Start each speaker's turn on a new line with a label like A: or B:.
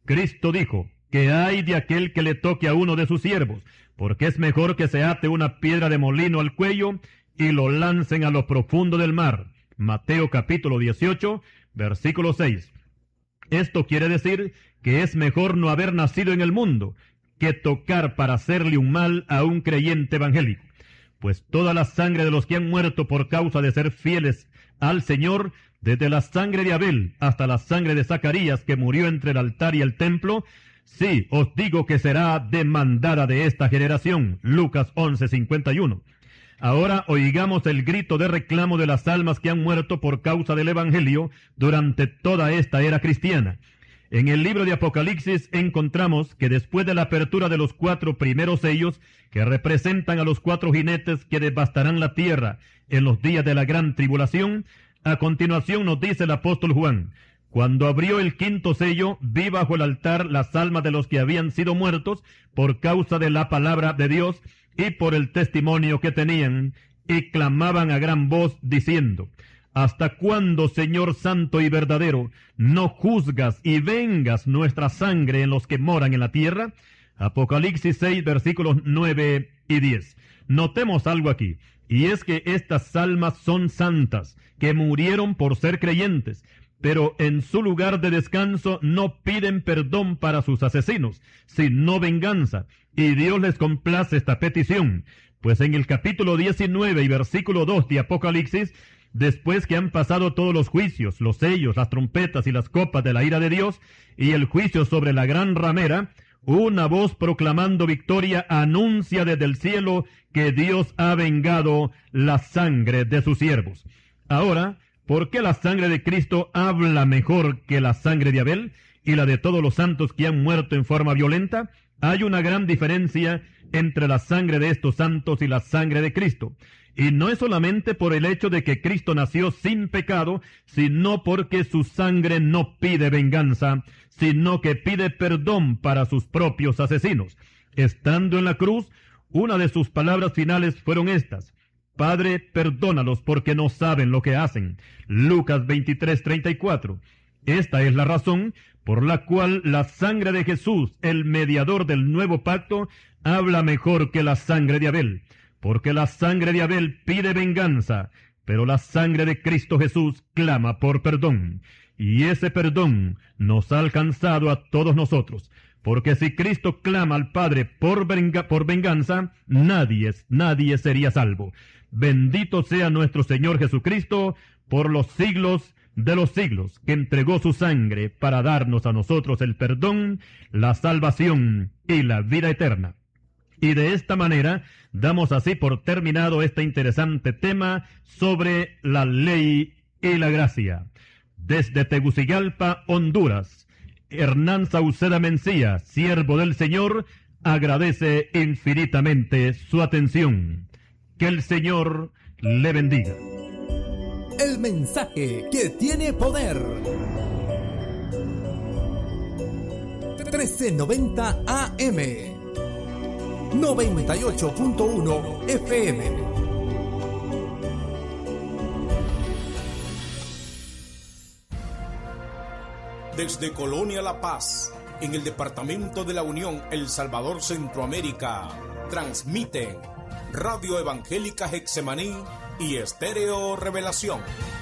A: Cristo dijo que hay de aquel que le toque a uno de sus siervos, porque es mejor que se ate una piedra de molino al cuello y lo lancen a lo profundo del mar. Mateo capítulo 18, versículo 6. Esto quiere decir que es mejor no haber nacido en el mundo que tocar para hacerle un mal a un creyente evangélico. Pues toda la sangre de los que han muerto por causa de ser fieles al Señor, desde la sangre de Abel hasta la sangre de Zacarías que murió entre el altar y el templo, sí, os digo que será demandada de esta generación. Lucas 11:51. Ahora oigamos el grito de reclamo de las almas que han muerto por causa del Evangelio durante toda esta era cristiana. En el libro de Apocalipsis encontramos que después de la apertura de los 4 primeros sellos, que representan a los 4 jinetes que devastarán la tierra en los días de la gran tribulación, a continuación nos dice el apóstol Juan: cuando abrió el 5º sello, vi bajo el altar las almas de los que habían sido muertos por causa de la palabra de Dios y por el testimonio que tenían, y clamaban a gran voz diciendo: ¿hasta cuándo, Señor santo y verdadero, no juzgas y vengas nuestra sangre en los que moran en la tierra? Apocalipsis 6, versículos 9 y 10. Notemos algo aquí, y es que estas almas son santas, que murieron por ser creyentes, pero en su lugar de descanso no piden perdón para sus asesinos, sino venganza, y Dios les complace esta petición, pues en el capítulo 19 y versículo 2 de Apocalipsis, después que han pasado todos los juicios, los sellos, las trompetas y las copas de la ira de Dios, y el juicio sobre la gran ramera, una voz proclamando victoria anuncia desde el cielo que Dios ha vengado la sangre de sus siervos. Ahora, ¿por qué la sangre de Cristo habla mejor que la sangre de Abel y la de todos los santos que han muerto en forma violenta? Hay una gran diferencia entre la sangre de estos santos y la sangre de Cristo. Y no es solamente por el hecho de que Cristo nació sin pecado, sino porque su sangre no pide venganza, sino que pide perdón para sus propios asesinos. Estando en la cruz, una de sus palabras finales fueron estas: Padre, perdónalos porque no saben lo que hacen. Lucas 23:34. Esta es la razón por la cual la sangre de Jesús, el mediador del nuevo pacto, habla mejor que la sangre de Abel. Porque la sangre de Abel pide venganza, pero la sangre de Cristo Jesús clama por perdón. Y ese perdón nos ha alcanzado a todos nosotros. Porque si Cristo clama al Padre por venganza, nadie sería salvo. Bendito sea nuestro Señor Jesucristo por los siglos de los siglos, que entregó su sangre para darnos a nosotros el perdón, la salvación y la vida eterna. Y de esta manera damos así por terminado este interesante tema sobre la ley y la gracia. Desde Tegucigalpa, Honduras, Hernán Sauceda Mencía, siervo del Señor, agradece infinitamente su atención. Que el Señor le bendiga.
B: El mensaje que tiene poder. 1390 AM, 98.1 FM.
C: Desde Colonia La Paz, en el departamento de la Unión, El Salvador, Centroamérica, transmiten Radio Evangélica Getsemaní y Estéreo Revelación.